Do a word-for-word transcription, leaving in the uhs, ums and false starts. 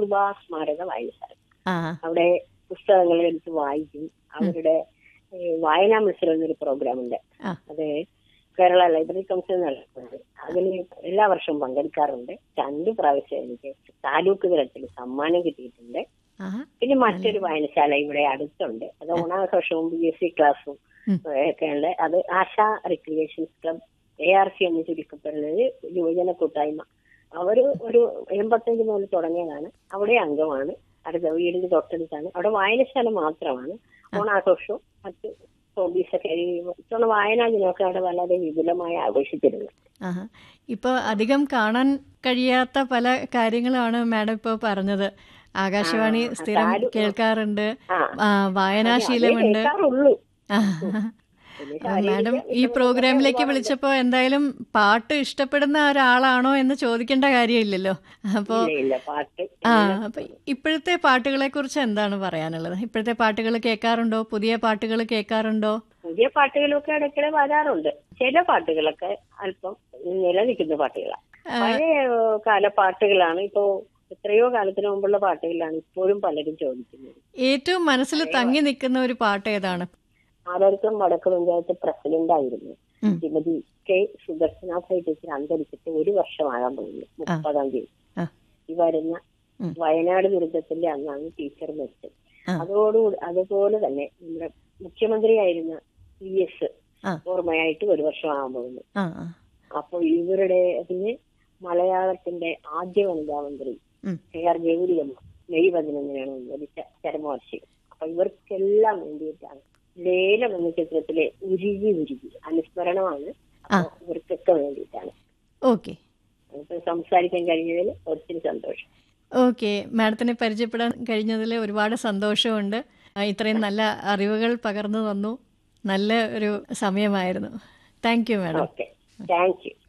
വിനോബ സ്മാരക വായനശാല. ആ അവിടെ പുസ്തകങ്ങൾ എടുത്ത് വായിക്കും. അവരുടെ ഏഹ്, വായനാ മത്സരം എന്നൊരു പ്രോഗ്രാം ഉണ്ട്. ആ. അത് കേരള ലൈബ്രറി കൗൺസിൽ നടത്തുന്നുണ്ട്. അതിൽ എല്ലാ വർഷവും പങ്കെടുക്കാറുണ്ട്. രണ്ട് പ്രാവശ്യം എനിക്ക് താലൂക്ക് തലത്തിൽ സമ്മാനം കിട്ടിയിട്ടുണ്ട്. ആഹാ. പിന്നെ മറ്റൊരു വായനശാല ഇവിടെ അടുത്തുണ്ട്. അത് ഓണാഘോഷവും ബി എസ് സി ക്ലാസ്സും ഉം. ഒക്കെ ഉണ്ട്. അത് ആശ റിക്രിയേഷൻസ് ക്ലബ്, എ ആർ സി എന്ന് ചുരുക്കപ്പെടുന്നത് യുവജന കൂട്ടായ്മ. അവര് ഒരു എൺപത്തഞ്ച് മുതൽ തുടങ്ങിയതാണ്. അവിടെ അംഗമാണ്. അടുത്ത വീടിന് തൊട്ടടുത്താണ്. അവിടെ വായനശാല മാത്രമാണ്. ഓണാഘോഷവും മറ്റ് ഹോബീസൊക്കെ ഇത്തവണ വായനാ ദിനമൊക്കെ അവിടെ വളരെ വിപുലമായി ആഘോഷിച്ചിരുന്നു. ആഹാ. ഇപ്പോൾ അധികം കാണാൻ കഴിയാത്ത പല കാര്യങ്ങളാണ് മാഡം ഇപ്പോൾ പറഞ്ഞത്. ആകാശവാണി ആ, സ്ഥിരം താലൂ- കേൾക്കാറുണ്ട്, ആ ആ, അതേ വായനാശീലമുണ്ട്. കേൾക്കാറുള്ളൂ. ആ. പിന്നെ ആ, ശാരീരിക മാഡം ഈ വിഷമങ്ങളൊക്കെ പ്രോഗ്രാമിലേക്ക് ഒരുപാടുണ്ട്. വിളിച്ചപ്പോൾ എന്തായാലും പാട്ട് ഇഷ്ടപ്പെടുന്ന ഒരാളാണോ എന്ന് ചോദിക്കേണ്ട കാര്യമില്ലല്ലോ. അപ്പോൾ ഇല്ല ഇല്ല പാട്ട് ആ എല്ലാം അപ്പം ഇപ്പോഴത്തെ പാട്ടുകളെ കുറിച്ച് എന്താണ് പറയാനുള്ളത്? ഇപ്പോഴത്തെ പാട്ടുകൾ കേൾക്കാറുണ്ടോ? പുതിയ പാട്ടുകൾ കേൾക്കാറുണ്ടോ? പുതിയ പാട്ടുകളൊക്കെ ഇടയ്ക്കിടെ വരാറുണ്ട്. ചില പാട്ടുകളൊക്കെ അല്പം നിലനിൽക്കുന്ന പാട്ടുകളാണ്. ആ, പഴയ ഏഹ്, കാല പാട്ടുകളാണ്. ഇപ്പോ എത്രയോ കാലത്തിന് മുമ്പുള്ള പാട്ടുകളാണ് ഇപ്പോഴും പലരും ചോദിക്കുന്നത്. ഏറ്റവും മനസ്സിൽ തങ്ങി നിൽക്കുന്ന ഒരു പാട്ട് ഏതാണ്? ആലർക്കം വടക്ക് പഞ്ചായത്ത് പ്രസിഡന്റ് ആയിരുന്നു ഉം. ശ്രീമതി കെ സുദർശന ടീച്ചർ അന്തരിച്ചിട്ട് ഒരു വർഷമാകാൻ പോകുന്നു. മുപ്പതാം തീയതി ആ, ഈ വരുന്ന ഉം. വയനാട് ദുരന്തത്തിന്റെ അന്നാണ് ടീച്ചർ മരിച്ചത്. ആ, അതോടുകൂടി അതുപോലെ തന്നെ നമ്മുടെ മുഖ്യമന്ത്രിയായിരുന്ന പി എസ് ആ, ഓർമ്മയായിട്ട് ഒരു വർഷമാകാൻ പോകുന്നു. ആ, ആ. അപ്പൊ ഇവരുടെ അതിന് മലയാളത്തിന്റെ ആദ്യ വനിതാ മന്ത്രി ഉം. കെ ആർ ഗൗരിയമ്മ മെയ് പതിനൊന്നിനാണ് മരിച്ച ചരമവാർഷികം. അപ്പൊ ഇവർക്കെല്ലാം വേണ്ടിയിട്ടാണ് ലേലം എന്ന ചിത്രത്തിലെ ഉരുകി ഉരുകി അനുസ്മരണമാണ്. അപ്പൊ ഇവർക്കൊക്കെ വേണ്ടിയിട്ടാണ്. ഓക്കെ നമുക്ക് സംസാരിക്കാൻ കഴിഞ്ഞതിൽ ഒത്തിരി സന്തോഷം. ഓക്കെ മാഡത്തിനെ പരിചയപ്പെടാൻ കഴിഞ്ഞതിൽ ഒരുപാട് സന്തോഷമുണ്ട്. ആ, ഇത്രയും നല്ല അറിവുകൾ പകർന്നു തന്നു. നല്ല ഒരു സമയമായിരുന്നു. Thank you madam. Okay, thank you.